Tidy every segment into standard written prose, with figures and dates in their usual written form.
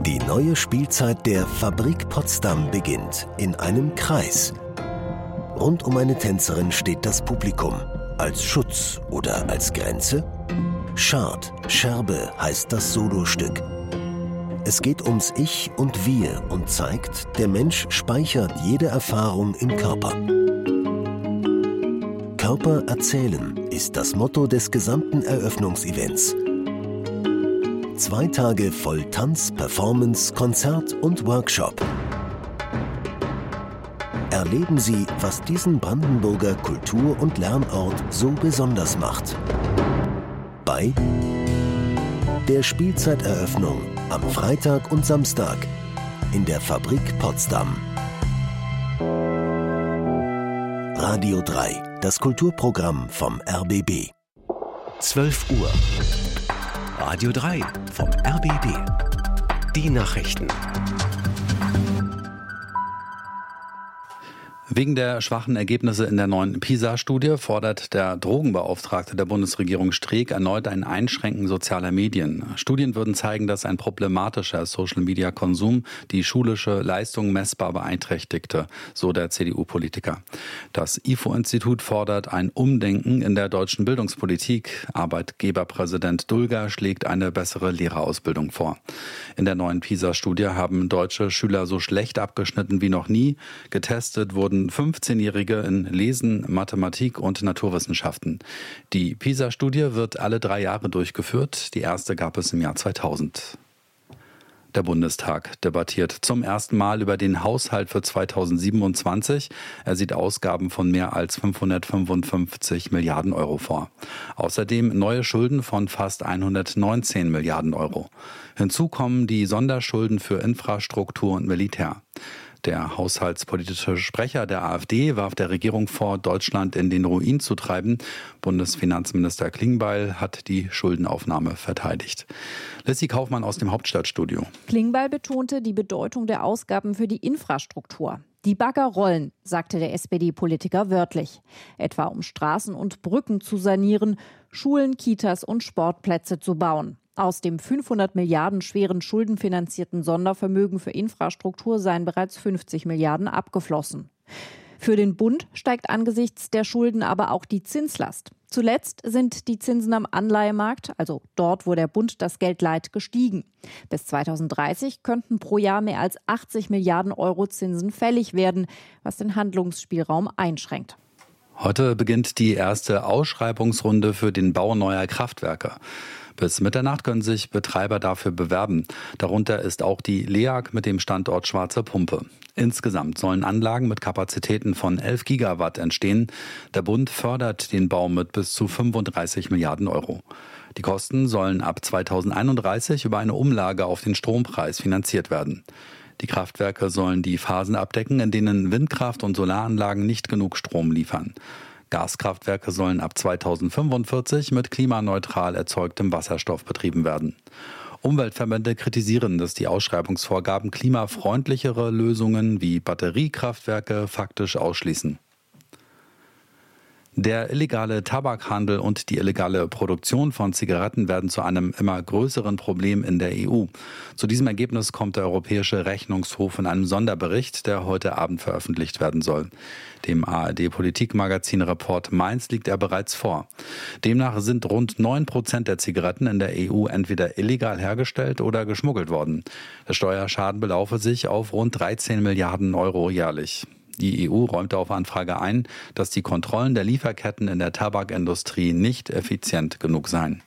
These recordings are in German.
Die neue Spielzeit der Fabrik Potsdam beginnt in einem Kreis. Rund um eine Tänzerin steht das Publikum. Als Schutz oder als Grenze? Schad, Scherbe heißt das Solostück. Es geht ums Ich und Wir und zeigt, der Mensch speichert jede Erfahrung im Körper. Körper erzählen ist das Motto des gesamten Eröffnungsevents. 2 Tage voll Tanz, Performance, Konzert und Workshop. Erleben Sie, was diesen Brandenburger Kultur- und Lernort so besonders macht. Bei der Spielzeiteröffnung am Freitag und Samstag in der Fabrik Potsdam. Radio 3, das Kulturprogramm vom RBB. 12 Uhr. Radio 3 vom RBB. Die Nachrichten. Wegen der schwachen Ergebnisse in der neuen PISA-Studie fordert der Drogenbeauftragte der Bundesregierung Streeck erneut ein Einschränken sozialer Medien. Studien würden zeigen, dass ein problematischer Social-Media-Konsum die schulische Leistung messbar beeinträchtigte, so der CDU-Politiker. Das IFO-Institut fordert ein Umdenken in der deutschen Bildungspolitik. Arbeitgeberpräsident Dulger schlägt eine bessere Lehrerausbildung vor. In der neuen PISA-Studie haben deutsche Schüler so schlecht abgeschnitten wie noch nie. Getestet wurden 15-Jährige in Lesen, Mathematik und Naturwissenschaften. Die PISA-Studie wird alle 3 Jahre durchgeführt. Die erste gab es im Jahr 2000. Der Bundestag debattiert zum ersten Mal über den Haushalt für 2027. Er sieht Ausgaben von mehr als 555 Milliarden Euro vor. Außerdem neue Schulden von fast 119 Milliarden Euro. Hinzu kommen die Sonderschulden für Infrastruktur und Militär. Der haushaltspolitische Sprecher der AfD warf der Regierung vor, Deutschland in den Ruin zu treiben. Bundesfinanzminister Klingbeil hat die Schuldenaufnahme verteidigt. Lissy Kaufmann aus dem Hauptstadtstudio. Klingbeil betonte die Bedeutung der Ausgaben für die Infrastruktur. Die Bagger rollen, sagte der SPD-Politiker wörtlich. Etwa um Straßen und Brücken zu sanieren, Schulen, Kitas und Sportplätze zu bauen. Aus dem 500 Milliarden schweren schuldenfinanzierten Sondervermögen für Infrastruktur seien bereits 50 Milliarden abgeflossen. Für den Bund steigt angesichts der Schulden aber auch die Zinslast. Zuletzt sind die Zinsen am Anleihemarkt, also dort, wo der Bund das Geld leiht, gestiegen. Bis 2030 könnten pro Jahr mehr als 80 Milliarden Euro Zinsen fällig werden, was den Handlungsspielraum einschränkt. Heute beginnt die erste Ausschreibungsrunde für den Bau neuer Kraftwerke. Bis Mitternacht können sich Betreiber dafür bewerben. Darunter ist auch die LEAG mit dem Standort Schwarze Pumpe. Insgesamt sollen Anlagen mit Kapazitäten von 11 Gigawatt entstehen. Der Bund fördert den Bau mit bis zu 35 Milliarden Euro. Die Kosten sollen ab 2031 über eine Umlage auf den Strompreis finanziert werden. Die Kraftwerke sollen die Phasen abdecken, in denen Windkraft- und Solaranlagen nicht genug Strom liefern. Gaskraftwerke sollen ab 2045 mit klimaneutral erzeugtem Wasserstoff betrieben werden. Umweltverbände kritisieren, dass die Ausschreibungsvorgaben klimafreundlichere Lösungen wie Batteriekraftwerke faktisch ausschließen. Der illegale Tabakhandel und die illegale Produktion von Zigaretten werden zu einem immer größeren Problem in der EU. Zu diesem Ergebnis kommt der Europäische Rechnungshof in einem Sonderbericht, der heute Abend veröffentlicht werden soll. Dem ARD-Politikmagazin Report Mainz liegt er bereits vor. Demnach sind rund 9% der Zigaretten in der EU entweder illegal hergestellt oder geschmuggelt worden. Der Steuerschaden belaufe sich auf rund 13 Milliarden Euro jährlich. Die EU räumte auf Anfrage ein, dass die Kontrollen der Lieferketten in der Tabakindustrie nicht effizient genug seien.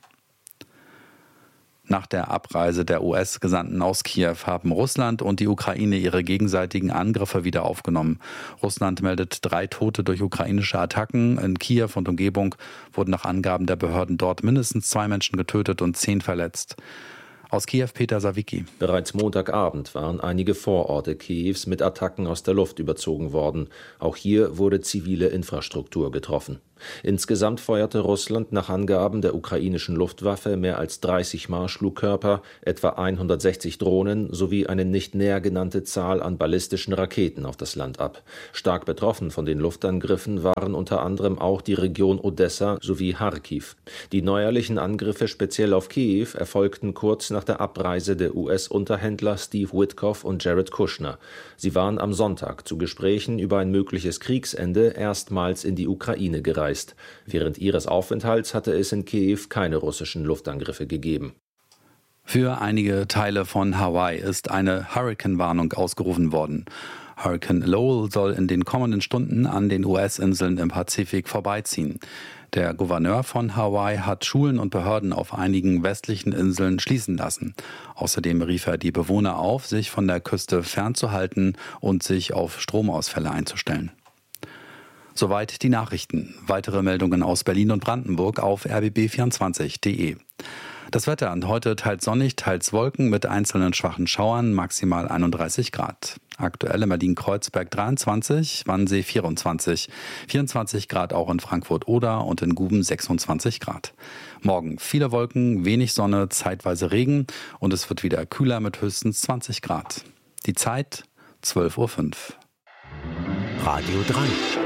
Nach der Abreise der US-Gesandten aus Kiew haben Russland und die Ukraine ihre gegenseitigen Angriffe wieder aufgenommen. Russland meldet 3 Tote durch ukrainische Attacken. In Kiew und Umgebung wurden nach Angaben der Behörden dort mindestens 2 Menschen getötet und 10 verletzt. Aus Kiew Peter Sawicki. Bereits Montagabend waren einige Vororte Kiews mit Attacken aus der Luft überzogen worden. Auch hier wurde zivile Infrastruktur getroffen. Insgesamt feuerte Russland nach Angaben der ukrainischen Luftwaffe mehr als 30 Marschflugkörper, etwa 160 Drohnen sowie eine nicht näher genannte Zahl an ballistischen Raketen auf das Land ab. Stark betroffen von den Luftangriffen waren unter anderem auch die Region Odessa sowie Charkiw. Die neuerlichen Angriffe speziell auf Kiew erfolgten kurz nach der Abreise der US-Unterhändler Steve Witkoff und Jared Kushner. Sie waren am Sonntag zu Gesprächen über ein mögliches Kriegsende erstmals in die Ukraine gereist. Während ihres Aufenthalts hatte es in Kiew keine russischen Luftangriffe gegeben. Für einige Teile von Hawaii ist eine Hurrikanwarnung ausgerufen worden. Hurrikan Lowell soll in den kommenden Stunden an den US-Inseln im Pazifik vorbeiziehen. Der Gouverneur von Hawaii hat Schulen und Behörden auf einigen westlichen Inseln schließen lassen. Außerdem rief er die Bewohner auf, sich von der Küste fernzuhalten und sich auf Stromausfälle einzustellen. Soweit die Nachrichten. Weitere Meldungen aus Berlin und Brandenburg auf rbb24.de. Das Wetter heute teils sonnig, teils Wolken mit einzelnen schwachen Schauern, maximal 31 Grad. Aktuell in Berlin-Kreuzberg 23, Wannsee 24, 24 Grad auch in Frankfurt-Oder und in Guben 26 Grad. Morgen viele Wolken, wenig Sonne, zeitweise Regen und es wird wieder kühler mit höchstens 20 Grad. Die Zeit 12:05 Uhr. Radio 3.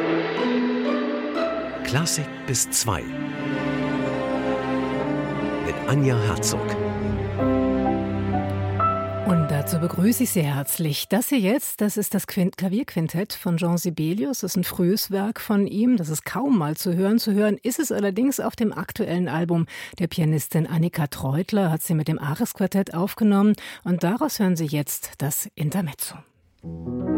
Klassik bis 2 mit Anja Herzog. Und dazu begrüße ich Sie herzlich. Das hier jetzt, das ist das Klavierquintett von Jean Sibelius. Das ist ein frühes Werk von ihm. Das ist kaum mal zu hören. Zu hören ist es allerdings auf dem aktuellen Album der Pianistin Annika Treutler. Hat sie mit dem Ares Quartett aufgenommen. Und daraus hören Sie jetzt das Intermezzo.